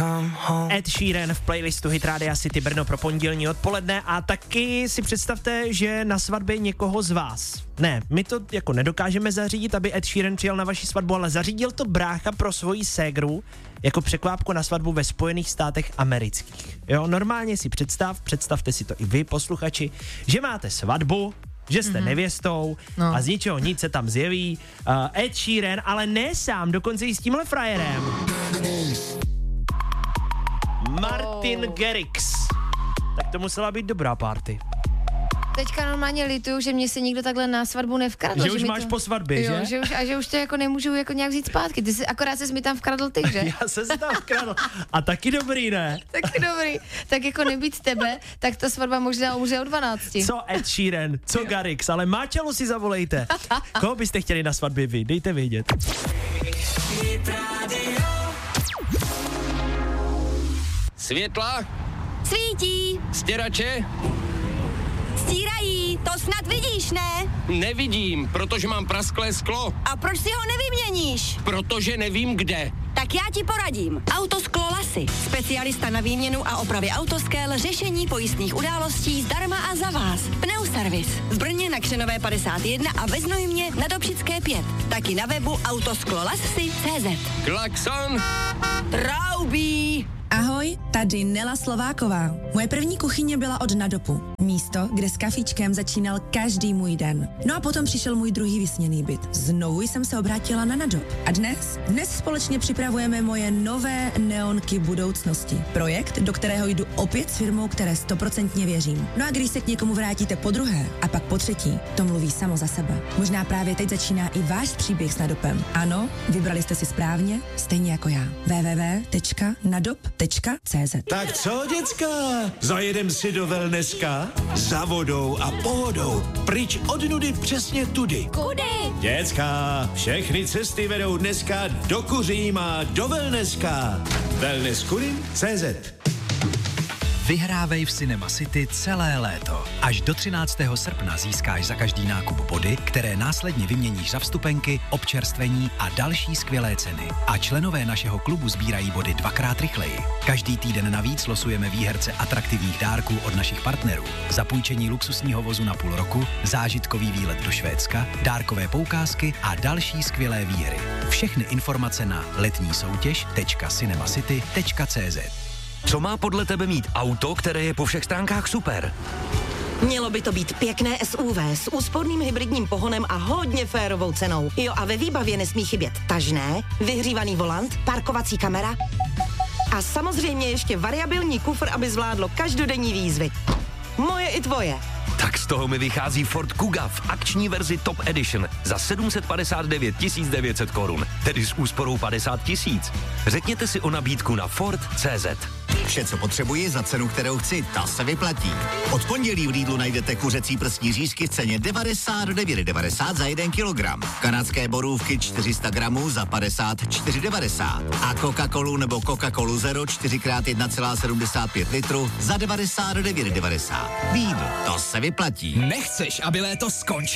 Ed Sheeran v playlistu Hit Rádia City Brno pro pondělní odpoledne a taky si představte, že na svatbě někoho z vás. Ne, my to jako nedokážeme zařídit, aby Ed Sheeran přijel na vaši svatbu, ale zařídil to brácha pro svoji ségru jako překvápku na svatbu ve Spojených státech amerických. Jo, normálně si představte si to i vy, posluchači, že máte svatbu, že jste nevěstou a z ničeho nic se tam zjeví Ed Sheeran, ale ne sám, dokonce i s tímhle frajerem. Martin Garrix. Tak to musela být dobrá party. Teďka normálně lituju, že mě se nikdo takhle na svatbu nevkradl. Že už máš to po svatbě, jo, že? Že už to jako nemůžu jako nějak vzít zpátky. Akorát ses mi tam vkradl ty, že? Já se tam vkradl. A taky dobrý, ne? Taky dobrý. Tak jako nebýt tebe, tak ta svatba možná umře o 12. Co Ed Sheeran, co Garrix, ale Máčelu si zavolejte. Koho byste chtěli na svatbě vy? Dejte vědět. Světla? Svítí, Stěrače? stírají, to snad vidíš, ne? Nevidím, protože mám prasklé sklo. A proč si ho nevyměníš? Protože nevím kde. Tak já ti poradím. Autosklo Lasy. Specialista na výměnu a opravy autoskel, řešení pojistných událostí zdarma a za vás. Pneuservis. V Brně na Křenové 51 a ve Znojmě na Dobšické 5. Taky na webu autosklolasy.cz. Klakson? Traubí. Ahoj, tady Nela Slováková. Moje první kuchyně byla od Nadopu. Místo, kde s kafíčkem začínal každý můj den. No a potom přišel můj druhý vysněný byt. Znovu jsem se obrátila na Nadop. A dnes společně připravujeme moje nové neonky budoucnosti. Projekt, do kterého jdu opět s firmou, které 100% věřím. No a když se k někomu vrátíte po druhé a pak po třetí, to mluví samo za sebe. Možná právě teď začíná i váš příběh s Nadopem. Ano, vybrali jste si správně, stejně jako já. www.nadop.cz. Tak co, děcka? Zajedem si do wellnesska? Za vodou a pohodou. Pryč od nudy přesně tudy. Kudy? Děcka, všechny cesty vedou dneska do Kuříma, do wellnesska. wellnesskurim.cz. Vyhrávej v Cinema City celé léto. Až do 13. srpna získáš za každý nákup body, které následně vyměníš za vstupenky, občerstvení a další skvělé ceny. A členové našeho klubu sbírají body 2x rychleji. Každý týden navíc losujeme výherce atraktivních dárků od našich partnerů. Zapůjčení luxusního vozu na půl roku, zážitkový výlet do Švédska, dárkové poukázky a další skvělé výhry. Všechny informace na letnísoutěž.cinemacity.cz. Co má podle tebe mít auto, které je po všech stránkách super? Mělo by to být pěkné SUV s úsporným hybridním pohonem a hodně férovou cenou. Jo, a ve výbavě nesmí chybět tažné, vyhřívaný volant, parkovací kamera a samozřejmě ještě variabilní kufr, aby zvládlo každodenní výzvy. Moje i tvoje. Tak z toho mi vychází Ford Kuga v akční verzi Top Edition za 759 900 korun, tedy s úsporou 50 000. Řekněte si o nabídku na Ford.cz. Vše, co potřebuji za cenu, kterou chci, ta se vyplatí. Od pondělí v Lidlu najdete kuřecí prsní řízky v ceně 99,90 za 1 kilogram. Kanadské borůvky 400 gramů za 54,90. A Coca-Colu nebo Coca-Colu Zero 4x1,75 litru za 99,90. Lidl, to se vyplatí. Nechceš, aby léto skončilo?